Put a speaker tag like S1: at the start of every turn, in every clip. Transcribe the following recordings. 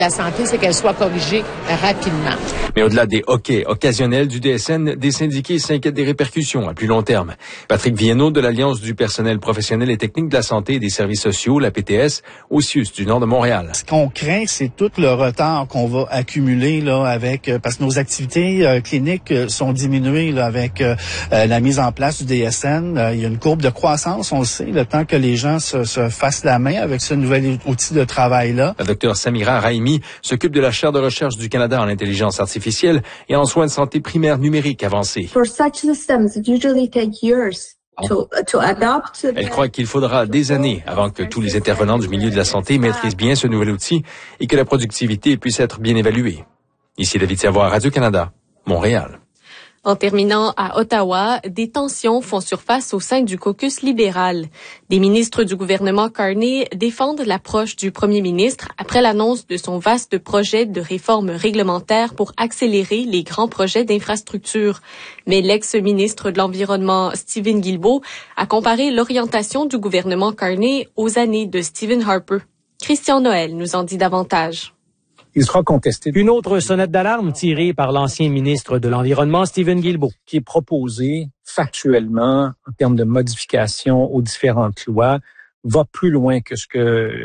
S1: La santé, c'est qu'elle soit corrigée rapidement.
S2: Mais au-delà des hoquets occasionnels du DSN, des syndiqués s'inquiètent des répercussions à plus long terme. Patrick Viennot de l'Alliance du personnel professionnel et technique de la santé et des services sociaux, la PTS, au CIUS du nord de Montréal.
S3: Ce qu'on craint, c'est tout le retard qu'on va accumuler là avec parce que nos activités cliniques sont diminuées là, avec la mise en place du DSN. Il y a une courbe de croissance, on le sait, le temps que les gens se fassent la main avec ce nouvel outil de travail-là.
S2: La docteure Samira Raimi s'occupe de la chaire de recherche du Canada en intelligence artificielle et en soins de santé primaire numérique avancés.
S4: For such systems, it usually take years to adopt.
S2: Elle croit qu'il faudra des années avant que tous les intervenants du milieu de la santé maîtrisent bien ce nouvel outil et que la productivité puisse être bien évaluée. Ici David Savoie, Radio-Canada, Montréal.
S5: En terminant à Ottawa, des tensions font surface au sein du caucus libéral. Des ministres du gouvernement Carney défendent l'approche du premier ministre après l'annonce de son vaste projet de réforme réglementaire pour accélérer les grands projets d'infrastructure. Mais l'ex-ministre de l'Environnement Stephen Guilbeault a comparé l'orientation du gouvernement Carney aux années de Stephen Harper. Christian Noël nous en dit davantage.
S6: Il sera contesté. Une autre sonnette d'alarme tirée par l'ancien ministre de l'Environnement, Stephen Guilbeault, qui est proposé factuellement, en termes de modification aux différentes lois, va plus loin que ce que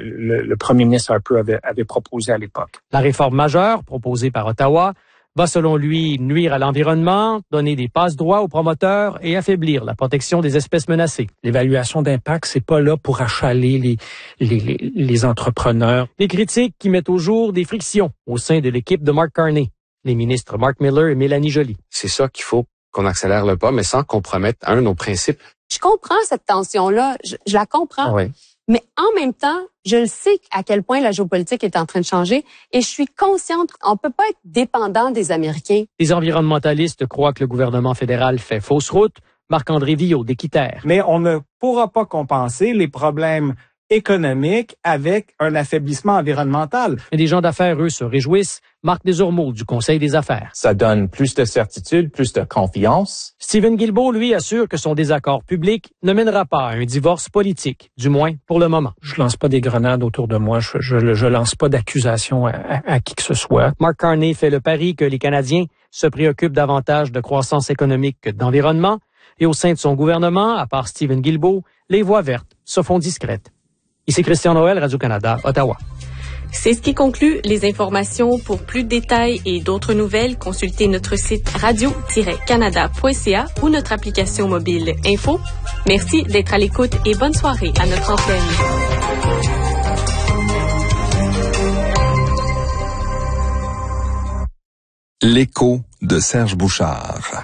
S6: le premier ministre Harper avait proposé à l'époque. La réforme majeure proposée par Ottawa va, selon lui, nuire à l'environnement, donner des passe-droits aux promoteurs et affaiblir la protection des espèces menacées. L'évaluation d'impact, c'est pas là pour achaler les entrepreneurs. Des critiques qui mettent au jour des frictions au sein de l'équipe de Mark Carney, les ministres Mark Miller et Mélanie Joly.
S7: C'est ça qu'il faut qu'on accélère le pas, mais sans compromettre, nos principes.
S8: Je comprends cette tension-là, je la comprends.
S7: Oui.
S8: Mais en même temps, je le sais à quel point la géopolitique est en train de changer et je suis consciente qu'on peut pas être dépendant des Américains.
S6: Les environnementalistes croient que le gouvernement fédéral fait fausse route. Marc-André Villot d'Équiterre.
S9: Mais on ne pourra pas compenser les problèmes économiques avec un affaiblissement environnemental.
S6: Et des gens d'affaires, eux, se réjouissent. Marc Desormeaux du Conseil des affaires.
S10: Ça donne plus de certitude, plus de confiance.
S6: Stephen Guilbeault, lui, assure que son désaccord public ne mènera pas à un divorce politique, du moins pour le moment. Je lance pas des grenades autour de moi, je lance pas d'accusations à qui que ce soit. Mark Carney fait le pari que les Canadiens se préoccupent davantage de croissance économique que d'environnement. Et au sein de son gouvernement, à part Stephen Guilbeault, les voix vertes se font discrètes. Ici Christian Noël, Radio-Canada, Ottawa.
S5: C'est ce qui conclut les informations. Pour plus de détails et d'autres nouvelles, consultez notre site radio-canada.ca ou notre application mobile Info. Merci d'être à l'écoute et bonne soirée à notre antenne.
S11: L'écho de Serge Bouchard.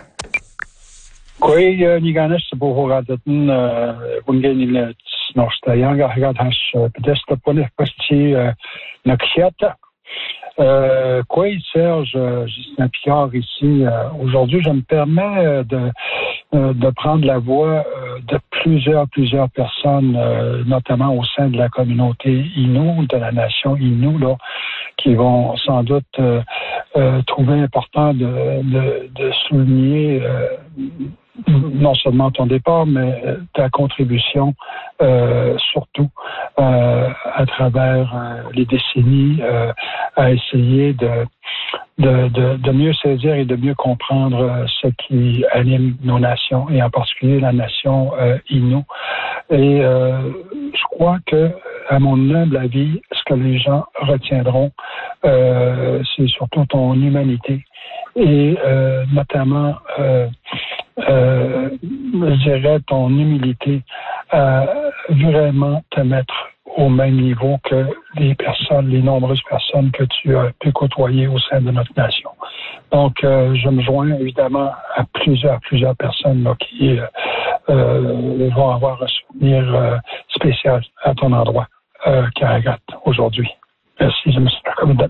S12: Serge, Justin Picard ici. Aujourd'hui, je me permets de prendre la voix de plusieurs personnes, notamment au sein de la communauté Innu, de la nation Innu, là, qui vont sans doute trouver important de souligner non seulement ton départ, mais ta contribution surtout à travers les décennies à essayer de mieux saisir et de mieux comprendre ce qui anime nos nations et en particulier la nation Innu. Et je crois que, à mon humble avis, ce que les gens retiendront, c'est surtout ton humanité et notamment je dirais ton humilité à vraiment te mettre au même niveau que les nombreuses personnes que tu as pu côtoyer au sein de notre nation. Donc, je me joins évidemment à plusieurs personnes là, qui vont avoir un souvenir spécial à ton endroit, Karagat, aujourd'hui. Merci, je me suis accommodé.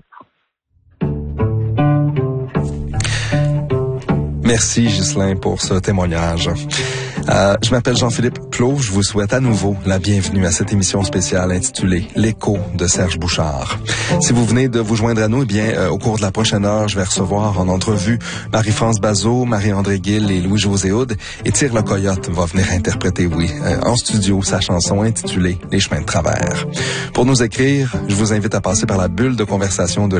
S11: Merci, Ghislain, pour ce témoignage. Je m'appelle Jean-Philippe Plot. Je vous souhaite à nouveau la bienvenue à cette émission spéciale intitulée L'écho de Serge Bouchard. Si vous venez de vous joindre à nous, eh bien, au cours de la prochaine heure, je vais recevoir en entrevue Marie-France Bazot, Marie-André Gill et Louis-José Houd. Et Tire le Coyote va venir interpréter, en studio, sa chanson intitulée Les chemins de travers. Pour nous écrire, je vous invite à passer par la bulle de conversation de